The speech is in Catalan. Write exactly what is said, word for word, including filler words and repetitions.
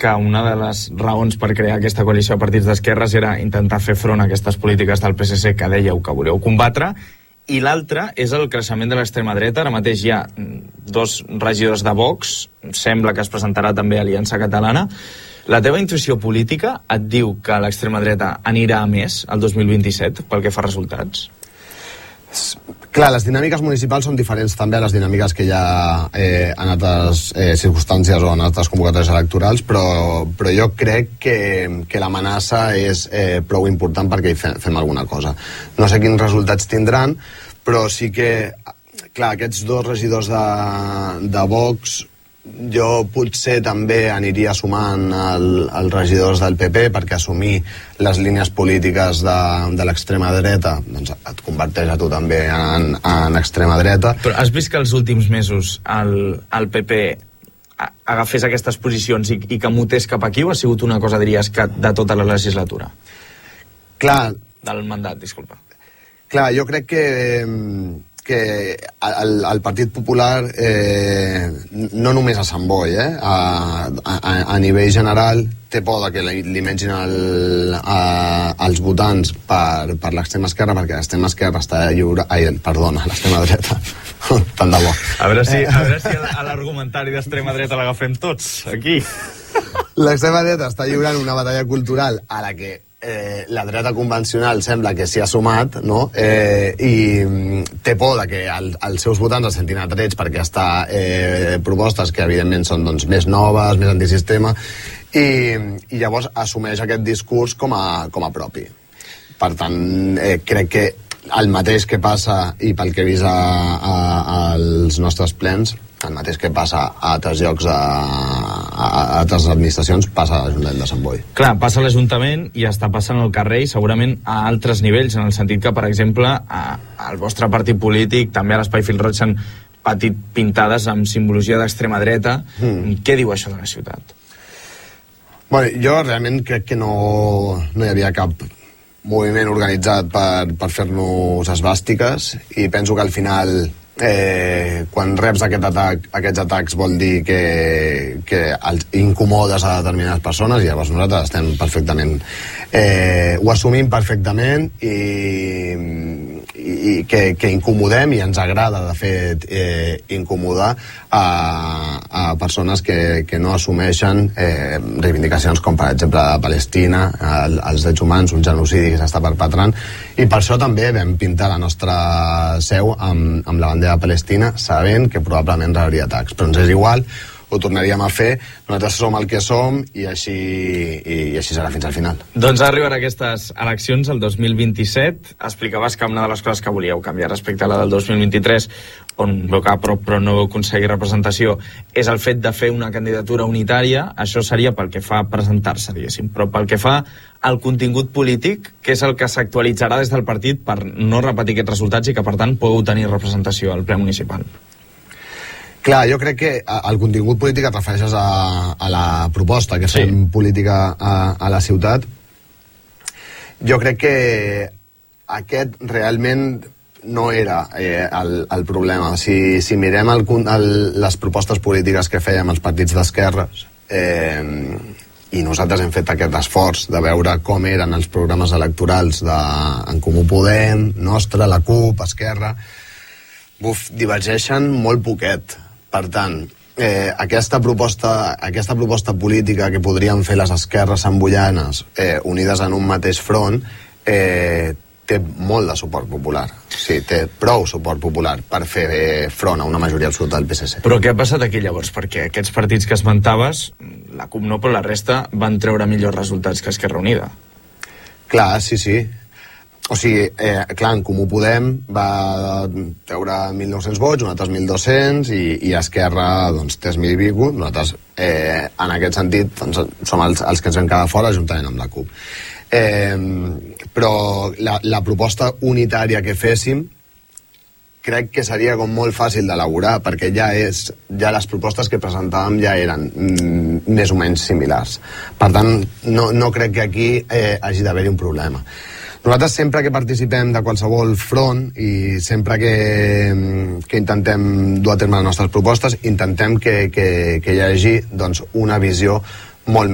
que una de les raons per crear aquesta coalició de partits d'esquerres era intentar fer front a aquestes polítiques del P S C que dèieu que voleu combatre, i l'altra és el creixement de l'extrema dreta. Ara mateix hi ha dos regidors de Vox, sembla que es presentarà també Aliança Catalana. La teva intuïció política et diu que l'extrema dreta anirà a més el dos mil vint-i-set pel que fa a resultats? Clar, les dinàmiques municipals són diferents també a les dinàmiques que hi ha eh, en altres eh, circumstàncies o en altres convocatòries electorals, però, però jo crec que, que l'amenaça és eh, prou important perquè hi fem, fem alguna cosa. No sé quins resultats tindran, però sí que, clar, aquests dos regidors de, de Vox, jo potser també aniria sumant el, els regidors del P P, perquè assumir les línies polítiques de, de l'extrema dreta doncs et converteix a tu també en, en extrema dreta. Però has vist que els últims mesos el, el P P agafés aquestes posicions i, i que mutés cap aquí, o ha sigut una cosa, diries, que de tota la legislatura? Clar. Del mandat, disculpa. Clar, jo crec que... que el, el Partit Popular eh, no només a Sant Boi, eh, a, a, a nivell general té por de que li, li mengin el, a, els votants per, per l'extrema esquerra, perquè l'extrema esquerra està lliure... Ai, perdona, l'extrema dreta. Tant de bo. A veure si, a veure si a l'argumentari d'extrema dreta l'agafem tots, aquí. L'extrema dreta està lliurant una batalla cultural a la que Eh, la dreta convencional sembla que s'hi ha sumat, no? Eh, i té por de que el, els seus votants es sentin atrets perquè està eh, propostes que evidentment són doncs, més noves, més antisistema, i, i llavors assumeix aquest discurs com a, com a propi. Per tant, eh, crec que el mateix que passa, i pel que he vist a, a, als nostres plens, el mateix que passa a altres llocs, a, a, a altres administracions, passa a l'Ajuntament de Sant Boi. Clar, passa a l'Ajuntament i està passant al carrer i segurament a altres nivells, en el sentit que, per exemple, a, al vostre partit polític, també a l'Espai Fil Roig, s'han patit pintades amb simbologia d'extrema dreta. Mm. Què diu això de la ciutat? Bueno, jo realment crec que no, no hi havia cap moviment organitzat per, per fer-nos esvàstiques, i penso que al final... Eh, quan reps aquest atac, aquests atacs vol dir que, que els incomodes a determinades persones, i llavors nosaltres estem perfectament eh, ho assumim perfectament i, i, i que, que incomodem, i ens agrada de fet eh, incomodar a, a persones que, que no assumeixen eh, reivindicacions com per exemple de Palestina, el, els drets humans, un genocidi que s'està perpetrant, i per això també vam pintar la nostra seu amb, amb la bandera de Palestina, sabent que probablement rebria atacs, però ens és igual, ho tornaríem a fer, nosaltres som el que som, i així, i, i així serà fins al final. Doncs arriben aquestes eleccions el dos mil vint-i-set. Explicaves que una de les coses que volíeu canviar respecte a la del dos mil vint-i-tres, on veu que però, però no veu aconseguir representació, és el fet de fer una candidatura unitària. Això seria pel que fa a presentar-se, diguéssim, però pel que fa al contingut polític, que és el que s'actualitzarà des del partit per no repetir aquests resultats i que, per tant, podeu tenir representació al ple municipal. Clar, jo crec que el contingut polític et refereixes a, a la proposta que fem sí. política a, a la ciutat. Jo crec que aquest realment no era eh, el, el problema. Si, si mirem el, el, les propostes polítiques que fèiem els partits d'esquerres, eh, i nosaltres hem fet aquest esforç de veure com eren els programes electorals de En Comú Podem, Nostra, la CUP, Esquerra, buf, divergeixen molt poquet. Per tant, eh, aquesta, proposta, aquesta proposta política que podrien fer les esquerres samboianes eh, unides en un mateix front eh, té molt de suport popular. Sí, té prou suport popular per fer eh, front a una majoria absoluta del P S C. Però què ha passat aquí llavors? Perquè aquests partits que esmentaves, la CUP no, però la resta van treure millors resultats que Esquerra Unida. Clar, sí, sí. O sigui, eh, clar, En Comú Podem va treure mil nou-cents vots, nosaltres mil dos-cents, i, i Esquerra, doncs, tres mil i pico. Nosaltres, eh, en aquest sentit, doncs, som els, els que ens vam quedar fora, juntament amb la CUP. Eh, però la, la proposta unitària que féssim crec que seria com molt fàcil d'elaborar, perquè ja és ja les propostes que presentàvem ja eren mm, més o menys similars. Per tant, no, no crec que aquí eh, hagi d'haver-hi un problema. Nosaltres sempre que participem de qualsevol front i sempre que, que intentem dur a terme les nostres propostes, intentem que, que, que hi hagi doncs, una visió molt